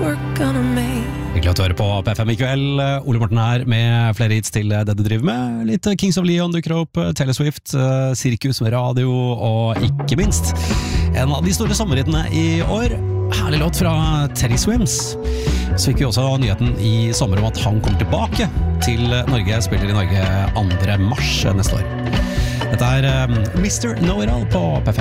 we're gonna make. Hyggelig at du hører på PFM i kveld. Ole Morten her med flere hits til det du driver med. Litt Kings of Leon dukker opp, Taylor Swift, Sirkus med radio og ikke minst en av de store sommerhittene i år. Herlig låt fra Teddy Swims. Så fikk vi også nyheten i sommer om at han kommer tilbake til Norge, spiller i Norge 2. mars neste år. Dette er Mr. Know-It-All på PFM.